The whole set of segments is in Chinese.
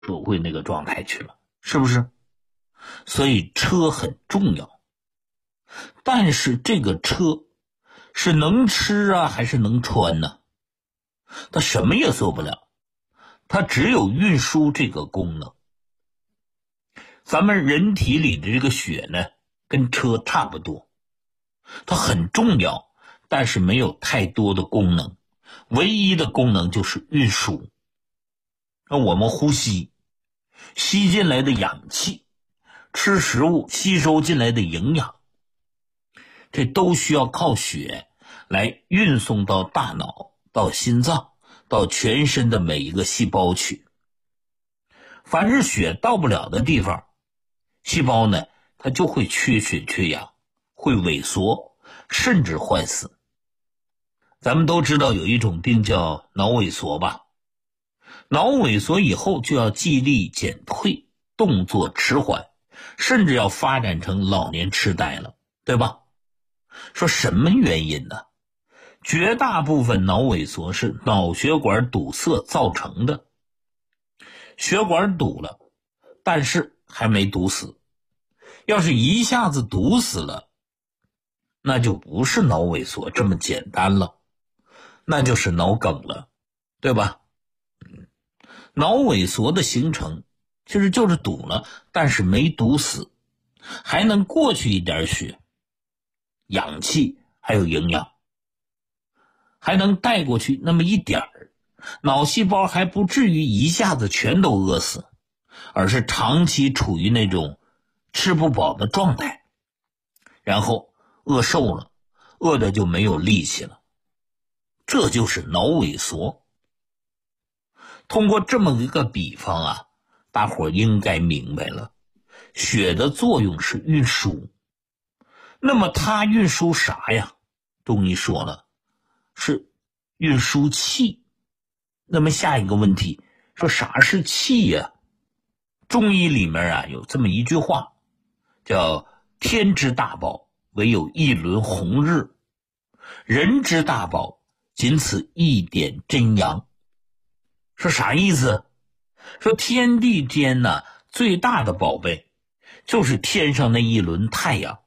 走回那个状态去了，是不是？所以车很重要，但是这个车是能吃啊还是能穿呢？它什么也做不了，它只有运输这个功能。咱们人体里的这个血呢，跟车差不多，它很重要，但是没有太多的功能，唯一的功能就是运输。那我们呼吸，吸进来的氧气，吃食物吸收进来的营养，这都需要靠血来运送到大脑，到心脏，到全身的每一个细胞去。凡是血到不了的地方，细胞呢，它就会缺血缺氧，会萎缩，甚至坏死。咱们都知道有一种病叫脑萎缩吧？脑萎缩以后就要记忆力减退，动作迟缓，甚至要发展成老年痴呆了，对吧？说什么原因呢？绝大部分脑萎缩是脑血管堵塞造成的。血管堵了，但是还没堵死。要是一下子堵死了，那就不是脑萎缩这么简单了，那就是脑梗了，对吧？脑萎缩的形成其实就是堵了，但是没堵死，还能过去一点血，氧气还有营养，还能带过去那么一点儿，脑细胞还不至于一下子全都饿死，而是长期处于那种吃不饱的状态，然后饿瘦了，饿的就没有力气了，这就是脑萎缩。通过这么一个比方啊，大伙应该明白了，血的作用是运输。那么它运输啥呀？中医说了，是运输气。那么下一个问题，说啥是气呀？中医里面啊有这么一句话，叫天之大宝，唯有一轮红日；人之大宝，仅此一点真阳。说啥意思？说天地间呢，最大的宝贝就是天上那一轮太阳。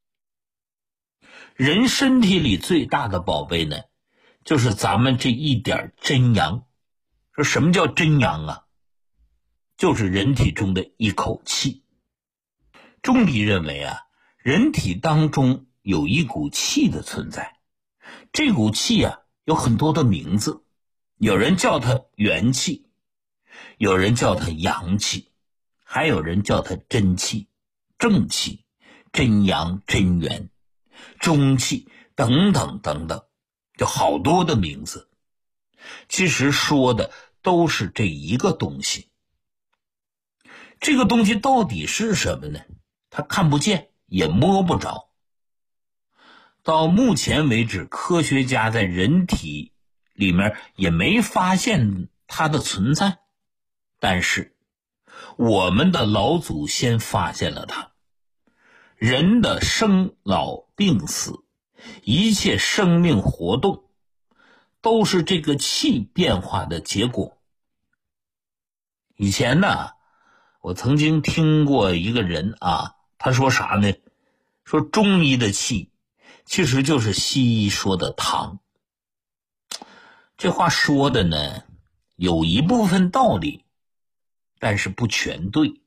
人身体里最大的宝贝呢，就是咱们这一点真阳。说什么叫真阳啊？就是人体中的一口气。中医认为啊，人体当中有一股气的存在，这股气啊有很多的名字，有人叫它元气，有人叫它阳气，还有人叫它真气、正气、真阳、真元、中气等等等等，就好多的名字。其实说的都是这一个东西。这个东西到底是什么呢？它看不见，也摸不着。到目前为止，科学家在人体里面也没发现它的存在，但是我们的老祖先发现了它。人的生老病死，一切生命活动都是这个气变化的结果。以前呢，我曾经听过一个人啊，他说啥呢？说中医的气其实就是西医说的糖。这话说的呢，有一部分道理，但是不全对。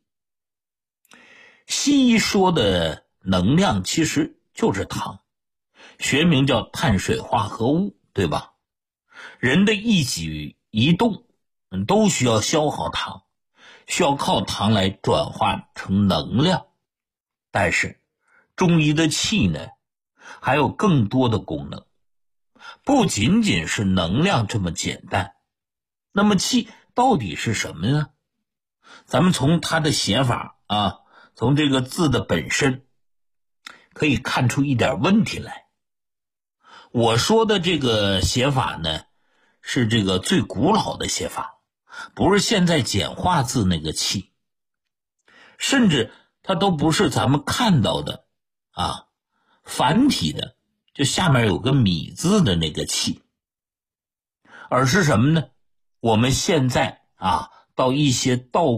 西医说的能量其实就是糖，学名叫碳水化合物，对吧？人的一举一动都需要消耗糖，需要靠糖来转化成能量。但是中医的气呢，还有更多的功能，不仅仅是能量这么简单。那么气到底是什么呢？咱们从它的写法啊，从这个字的本身可以看出一点问题来。我说的这个写法呢，是这个最古老的写法，不是现在简化字那个气，甚至它都不是咱们看到的啊繁体的，就下面有个米字的那个气，而是什么呢？我们现在啊到一些道